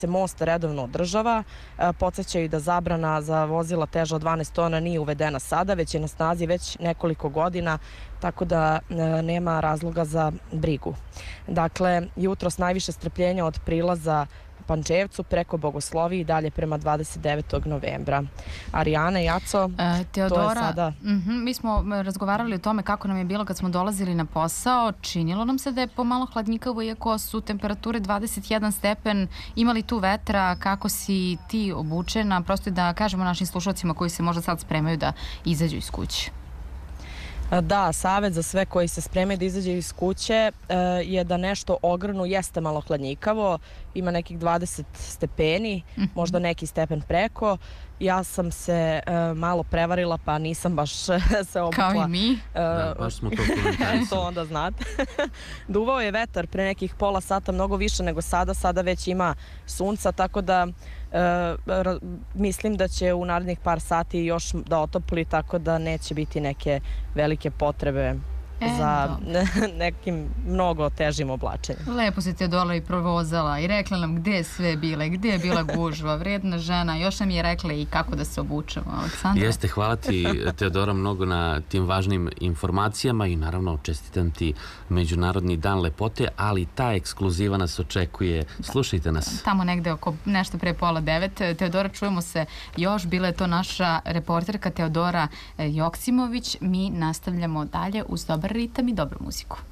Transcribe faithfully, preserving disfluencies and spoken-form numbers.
se most redovno održava. Podsećaju da zabrana za vozila teža od dvanaest tona nije uvedena sada, već je na snazi već nekoliko godina, tako da nema razloga za brigu. Dakle, jutros najviše strpljenja od prilaza Pančevcu preko Bogoslovije i dalje prema dvadeset devetog novembra. Arijana i Jaco, e, Teodora, to je sada... Mm-hmm, mi smo razgovarali o tome kako nam je bilo kad smo dolazili na posao. Činilo nam se da je pomalo hladnjikavo, iako su temperature dvadeset jedan stepen. Imali tu vetra, kako si ti obučena? Prosto da kažemo našim slušalcima koji se možda sad spremaju da izađu iz kuće. Da, savjet za sve koji se spremaju da izađe iz kuće je da nešto ogrnu, jeste malo hladnjikavo, ima nekih dvadeset stepeni, možda neki stepen preko. Ja sam se malo prevarila, pa nisam baš se obukla. Kao i mi. Da, baš smo to komentarisali. To onda znate. Duvao je vetar pre nekih pola sata, mnogo više nego sada. Sada već ima sunca, tako da mislim da će u narednih par sati još da otopli, tako da neće biti neke velike potrebe E, za nekim mnogo težim oblačenjem. Lepo si Teodora i provozala i rekla nam gde je sve bila i gde je bila gužva, vredna žena, još nam je rekla i kako da se obučemo. Aleksandra? Jeste, hvala ti Teodora mnogo na tim važnim informacijama i naravno čestitam ti Međunarodni dan lepote, ali ta ekskluziva nas očekuje. Slušajte nas. Tamo negde oko nešto pre pola devet. Teodora, čujemo se još. Bila je to naša reporterka Teodora Joksimović. Mi nastavljamo dalje uz dobar ritam i dobru muziku.